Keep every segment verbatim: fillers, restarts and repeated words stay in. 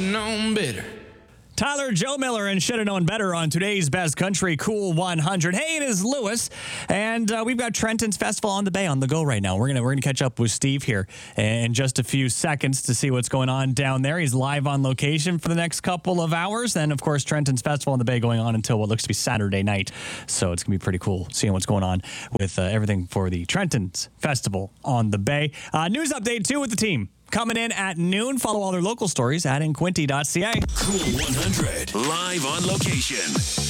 known better. Tyler, Joe Miller, and Should Have Known Better on today's Best Country Cool one hundred. Hey, it is Lewis, and uh, we've got Trenton's Festival on the Bay on the go right now. We're gonna we're gonna catch up with Steve here in just a few seconds to see what's going on down there. He's live on location for the next couple of hours. Then, of course, Trenton's Festival on the Bay going on until what looks to be Saturday night. So it's gonna be pretty cool seeing what's going on with uh, everything for the Trenton's Festival on the Bay. Uh, news update too with the team. Coming in at noon. Follow all their local stories at inquinty dot c a. Cool one hundred, live on location.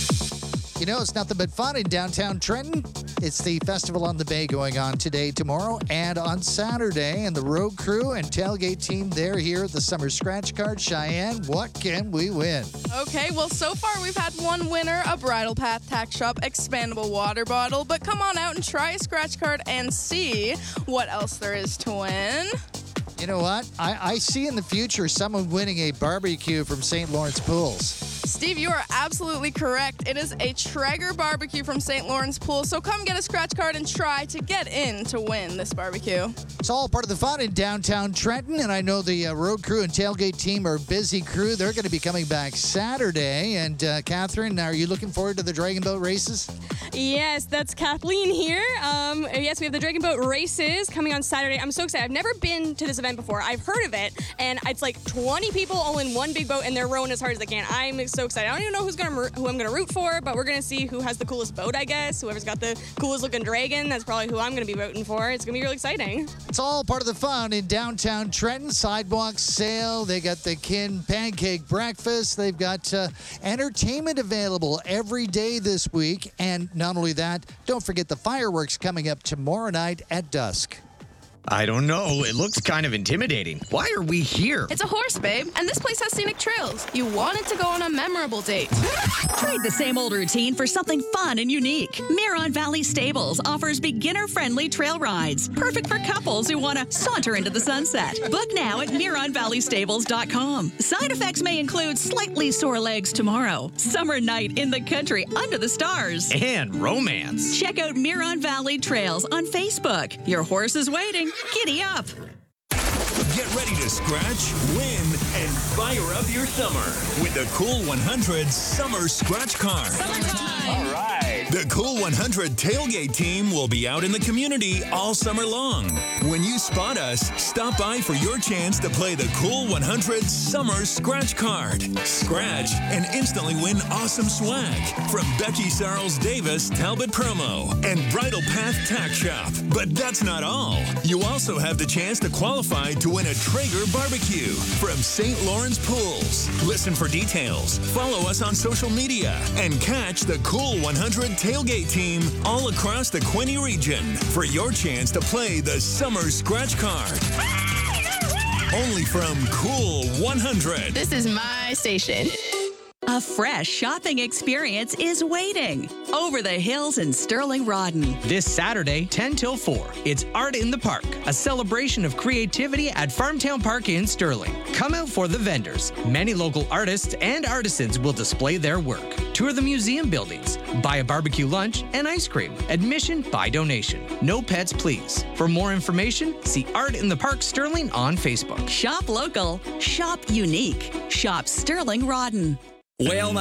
You know, it's nothing but fun in downtown Trenton. It's the Festival on the Bay going on today, tomorrow, and on Saturday. And the road crew and tailgate team, they're here at the Summer Scratch Card. Cheyenne, what can we win? Okay, well, so far we've had one winner, a Bridle Path Tack Shop expandable water bottle. But come on out and try a scratch card and see what else there is to win. You know what? I, I see in the future someone winning a barbecue from Saint Lawrence Pools. Steve, you are absolutely correct. It is a Traeger barbecue from Saint Lawrence Pool. So come get a scratch card and try to get in to win this barbecue. It's all part of the fun in downtown Trenton, and I know the uh, road crew and tailgate team are a busy crew. They're going to be coming back Saturday. And uh, Catherine, are you looking forward to the Dragon Boat races? Yes, that's Kathleen here. Um, yes, we have the Dragon Boat races coming on Saturday. I'm so excited. I've never been to this event before. I've heard of it, and it's like twenty people all in one big boat, and they're rowing as hard as they can. I'm so excited. I don't even know who's gonna who I'm gonna root for, but we're gonna see who has the coolest boat, I guess. Whoever's got the coolest looking dragon, that's probably who I'm gonna be voting for. It's gonna be really exciting. It's all part of the fun in downtown Trenton. Sidewalk sale. They got the Kin Pancake Breakfast. They've got uh, entertainment available every day this week. And not only that, don't forget the fireworks coming up tomorrow night at dusk. I don't know. It looks kind of intimidating. Why are we here? It's a horse, babe, and this place has scenic trails. You wanted to go on a memorable date. Trade the same old routine for something fun and unique. Miron Valley Stables offers beginner-friendly trail rides, perfect for couples who want to saunter into the sunset. Book now at miron valley stables dot com. Side effects may include slightly sore legs tomorrow, summer night in the country under the stars, and romance. Check out Miron Valley Trails on Facebook. Your horse is waiting. Giddy up. Get ready to scratch, win, and fire up your summer with the Cool one hundred Summer Scratch Card. All right. The Cool one hundred tailgate team will be out in the community all summer long. When you spot us, stop by for your chance to play the Cool one hundred Summer Scratch Card. Scratch and instantly win awesome swag from Becky Sarles Davis Talbot Promo and Bridle Path Tack Shop. But that's not all. You also have the chance to qualify to win a Traeger barbecue from Saint Lawrence Pools. Listen for details, follow us on social media, and catch the Cool one hundred tailgate team all across the Quinte region for your chance to play the Summer Scratch Card. Only from Cool one hundred. This is my station. A fresh shopping experience is waiting over the hills in Sterling Rawdon. This Saturday, ten till four, it's Art in the Park, a celebration of creativity at Farmtown Park in Sterling. Come out for the vendors. Many local artists and artisans will display their work. Tour the museum buildings. Buy a barbecue lunch and ice cream. Admission by donation. No pets, please. For more information, see Art in the Park Sterling on Facebook. Shop local. Shop unique. Shop Sterling Rawdon. Well,